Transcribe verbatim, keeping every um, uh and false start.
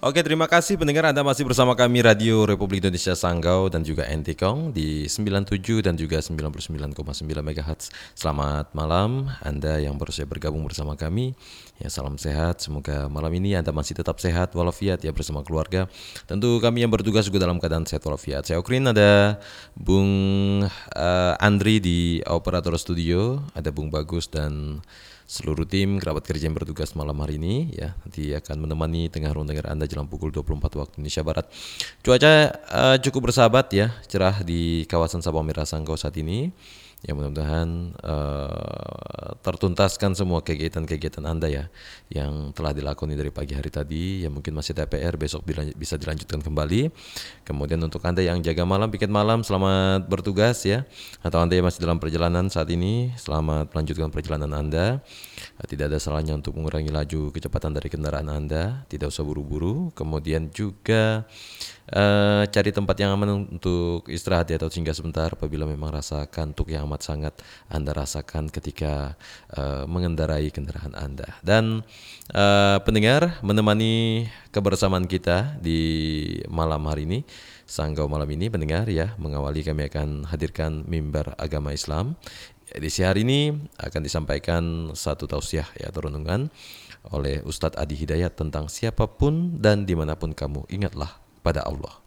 Oke, terima kasih pendengar, Anda masih bersama kami Radio Republik Indonesia Sanggau dan juga Entikong di sembilan puluh tujuh dan juga sembilan puluh sembilan koma sembilan megahertz. Selamat malam Anda yang baru saja bergabung bersama kami. Ya, salam sehat. Semoga malam ini Anda masih tetap sehat walafiat ya bersama keluarga. Tentu kami yang bertugas juga dalam keadaan sehat walafiat. Saya Okrin, ada Bung uh, Andri di operator studio, ada Bung Bagus dan seluruh tim kerabat kerja yang bertugas malam hari ini ya, nanti akan menemani tengah ruang dengar Anda jelang pukul dua puluh empat waktu Indonesia Barat. Cuaca uh, cukup bersahabat ya, cerah di kawasan Sabang Merah Sanggau saat ini. Ya, mudah-mudahan uh, tertuntaskan semua kegiatan-kegiatan Anda ya yang telah dilakoni dari pagi hari tadi. Ya, mungkin masih ada P R, besok bisa dilanjutkan kembali. Kemudian untuk Anda yang jaga malam, piket malam, selamat bertugas ya. Atau Anda yang masih dalam perjalanan saat ini, selamat melanjutkan perjalanan Anda. Tidak ada salahnya untuk mengurangi laju kecepatan dari kendaraan Anda, tidak usah buru-buru. Kemudian juga uh, cari tempat yang aman untuk istirahat ya, atau singgah sebentar apabila memang rasa kantuk yang amat sangat Anda rasakan ketika uh, mengendarai kendaraan Anda. Dan uh, pendengar, menemani kebersamaan kita di malam hari ini, Sanggau malam ini pendengar ya, mengawali kami akan hadirkan mimbar agama Islam. Edisi hari ini akan disampaikan satu tausiah ya, atau renungan oleh Ustadz Adi Hidayat tentang siapapun dan dimanapun kamu, ingatlah pada Allah.